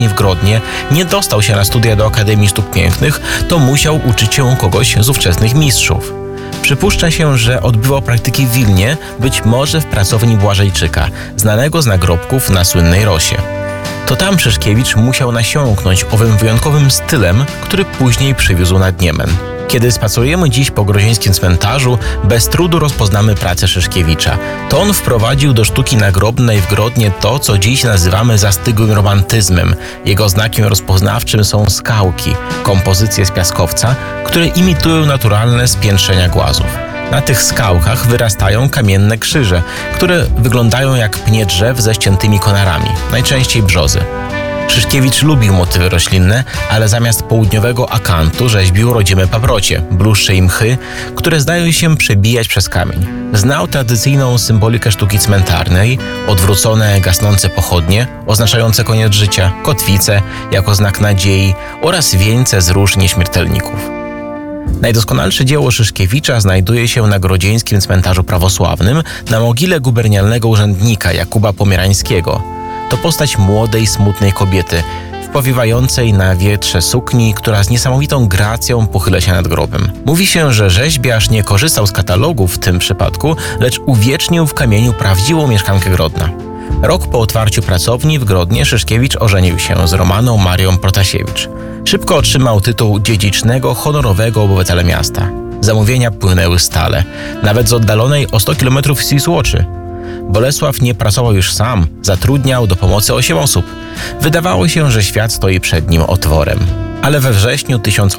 w Grodnie nie dostał się na studia do Akademii Sztuk Pięknych, to musiał uczyć się u kogoś z ówczesnych mistrzów. Przypuszcza się, że odbywał praktyki w Wilnie, być może w pracowni Błażejczyka, znanego z nagrobków na słynnej Rosie. To tam Szyszkiewicz musiał nasiąknąć owym wyjątkowym stylem, który później przywiózł nad Niemen. Kiedy spacerujemy dziś po grodzieńskim cmentarzu, bez trudu rozpoznamy pracę Szyszkiewicza. To on wprowadził do sztuki nagrobnej w Grodnie to, co dziś nazywamy zastygłym romantyzmem. Jego znakiem rozpoznawczym są skałki, kompozycje z piaskowca, które imitują naturalne spiętrzenia głazów. Na tych skałkach wyrastają kamienne krzyże, które wyglądają jak pnie drzew ze ściętymi konarami, najczęściej brzozy. Szyszkiewicz lubił motywy roślinne, ale zamiast południowego akantu rzeźbił rodzime paprocie, bluszcze i mchy, które zdają się przebijać przez kamień. Znał tradycyjną symbolikę sztuki cmentarnej, odwrócone, gasnące pochodnie, oznaczające koniec życia, kotwice jako znak nadziei oraz wieńce z róż nieśmiertelników. Najdoskonalsze dzieło Szyszkiewicza znajduje się na grodzieńskim cmentarzu prawosławnym na mogile gubernialnego urzędnika Jakuba Pomierańskiego. To postać młodej, smutnej kobiety, w powiewającej na wietrze sukni, która z niesamowitą gracją pochyla się nad grobem. Mówi się, że rzeźbiarz nie korzystał z katalogów w tym przypadku, lecz uwiecznił w kamieniu prawdziwą mieszkankę Grodna. Rok po otwarciu pracowni w Grodnie Szyszkiewicz ożenił się z Romaną Marią Protasiewicz. Szybko otrzymał tytuł dziedzicznego, honorowego obywatela miasta. Zamówienia płynęły stale, nawet z oddalonej o 100 km wsi Złoczy. Bolesław nie pracował już sam, zatrudniał do pomocy 8 osób. Wydawało się, że świat stoi przed nim otworem. Ale we wrześniu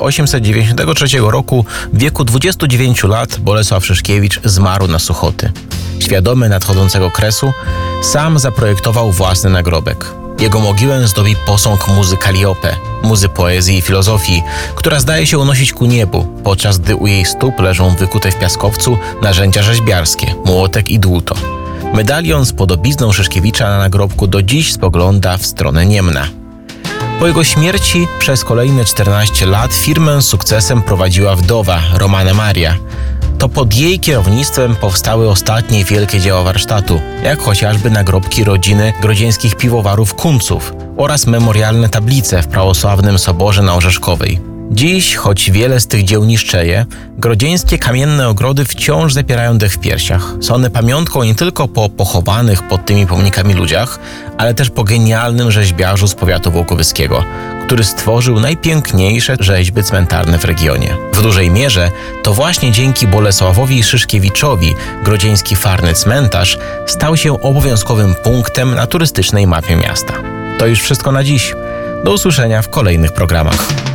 1893 roku, w wieku 29 lat, Bolesław Szyszkiewicz zmarł na suchoty. Świadomy nadchodzącego kresu, sam zaprojektował własny nagrobek. Jego mogiłę zdobi posąg muzy Kaliope, muzy poezji i filozofii, która zdaje się unosić ku niebu, podczas gdy u jej stóp leżą wykute w piaskowcu narzędzia rzeźbiarskie, młotek i dłuto. Medalion z podobizną Szyszkiewicza na nagrobku do dziś spogląda w stronę Niemna. Po jego śmierci przez kolejne 14 lat firmę z sukcesem prowadziła wdowa Romana Maria. To pod jej kierownictwem powstały ostatnie wielkie dzieła warsztatu, jak chociażby nagrobki rodziny grodzieńskich piwowarów Kunców oraz memorialne tablice w prawosławnym soborze na Orzeszkowej. Dziś, choć wiele z tych dzieł niszczeje, grodzieńskie kamienne ogrody wciąż zapierają dech w piersiach. Są one pamiątką nie tylko po pochowanych pod tymi pomnikami ludziach, ale też po genialnym rzeźbiarzu z powiatu wołkowyskiego, który stworzył najpiękniejsze rzeźby cmentarne w regionie. W dużej mierze to właśnie dzięki Bolesławowi Szyszkiewiczowi grodzieński Farny Cmentarz stał się obowiązkowym punktem na turystycznej mapie miasta. To już wszystko na dziś. Do usłyszenia w kolejnych programach.